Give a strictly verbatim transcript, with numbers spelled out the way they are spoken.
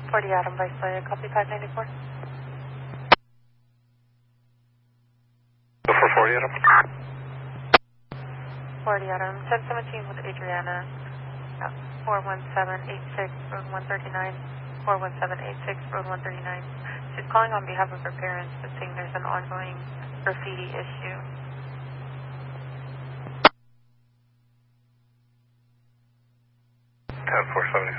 forty Adam Vice Lawyer, copy five ninety-four. Go for forty Adam. forty Adam, ten seventeen with Adriana, uh, four one seven eight six, road one thirty-nine, four one seven eight six, road one thirty-nine. She's calling on behalf of her parents, but saying there's an ongoing graffiti issue. ten four seventy-five.